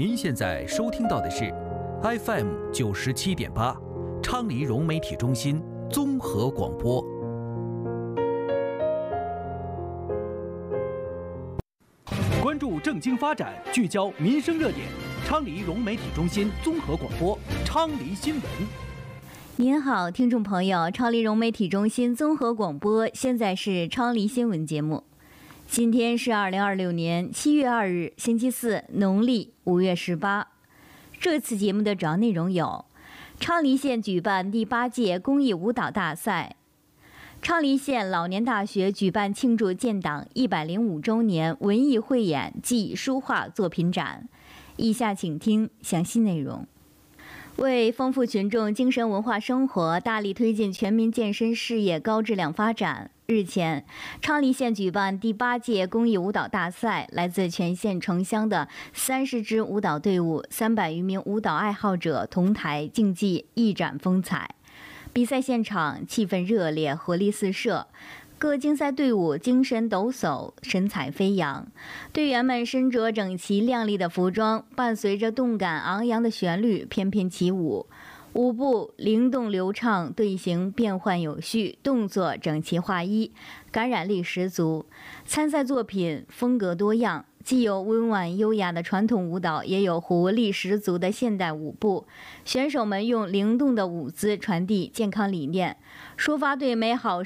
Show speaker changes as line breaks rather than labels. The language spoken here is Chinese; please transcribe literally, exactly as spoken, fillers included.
您现在收听到的是 F M 九十七点八，昌黎融媒体中心综合广播。关注政经发展，聚焦民生热点，昌黎融媒体中心综合广播，昌黎新闻。
您好，听众朋友，昌黎融媒体中心综合广播，现在是昌黎新闻节目。今天是二零二六年七月二日，星期四，农历五月十八。这次节目的主要内容有：昌黎县举办第八届公益舞蹈大赛；昌黎县老年大学举办庆祝建党一百零五周年文艺汇演暨书画作品展。以下请听详细内容。为丰富群众精神文化生活，大力推进全民健身事业高质量发展，日前，昌黎县举办第八届公益舞蹈大赛，来自全县城乡的三十支舞蹈队伍、三百余名舞蹈爱好者同台竞技，一展风采。比赛现场气氛热烈，活力四射。各竞赛队伍精神抖擞，神采飞扬，队员们身着整齐亮丽的服装，伴随着动感昂扬的旋律翩翩起舞，舞步灵动流畅，队形变换有序，动作整齐划一，感染力十足。参赛作品风格多样，既有温婉优雅的传统舞蹈，也有活力十足的现代舞步。选手们用灵动的舞姿传递健康理念，抒发对美好